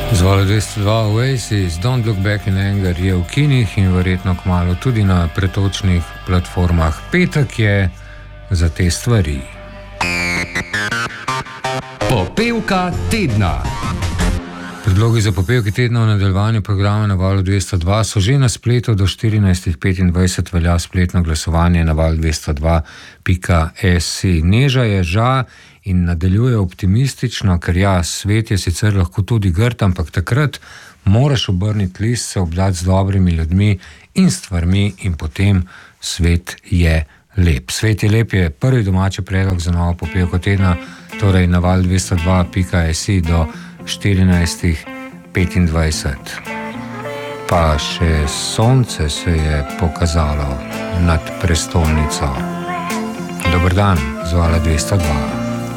Zvala 202 Oasis, Don't Look Back in Anger je v kinih in verjetno kmalu tudi na pretočnih platformah. Petek je za te stvari. Popevka tedna. Predlogi za popevke tedna v nadaljevanju programa na Valu 202 so že na spletu. Do 14.25 velja spletno glasovanje na valu202.si. Neža je ža in nadaljuje optimistično, ker ja, svet je sicer lahko tudi grd, ampak takrat moraš obrniti list, se obdati z dobrimi ljudmi in stvarmi in potem svet je lep. Svet je lep je prvi domači predlog za novo popevko tedna, torej na valu202.si do 14.25. Pa še sonce se je pokazalo nad prestolnico. Dober dan, z Vala 202.